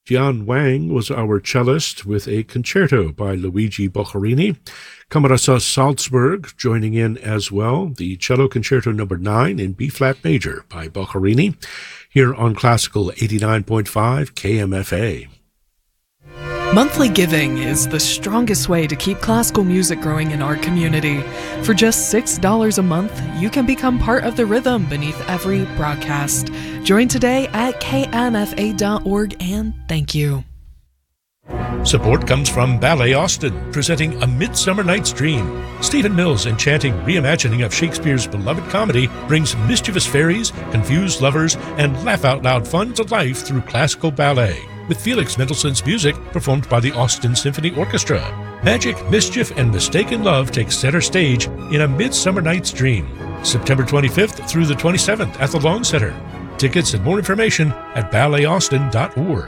Jian Wang was our cellist with a concerto by Luigi Boccherini. Camerata Salzburg joining in as well, the cello concerto number 9 in B-flat major by Boccherini, here on Classical 89.5 KMFA. Monthly giving is the strongest way to keep classical music growing in our community. For just $6 a month, you can become part of the rhythm beneath every broadcast. Join today at kmfa.org, and thank you. Support comes from Ballet Austin, presenting A Midsummer Night's Dream. Stephen Mills' enchanting reimagining of Shakespeare's beloved comedy brings mischievous fairies, confused lovers, and laugh-out-loud fun to life through classical ballet, with Felix Mendelssohn's music performed by the Austin Symphony Orchestra. Magic, mischief, and mistaken love take center stage in A Midsummer Night's Dream, September 25th through the 27th at the Long Center. Tickets and more information at ballet.austin.org.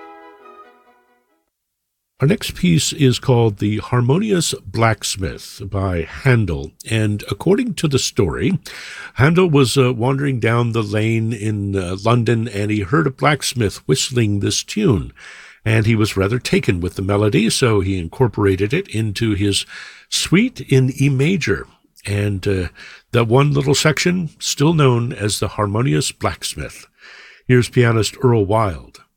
Our next piece is called The Harmonious Blacksmith by Handel, and according to the story, Handel was wandering down the lane in London, and he heard a blacksmith whistling this tune, and he was rather taken with the melody, so he incorporated it into his suite in E major, and that one little section still known as The Harmonious Blacksmith. Here's pianist Earl Wild.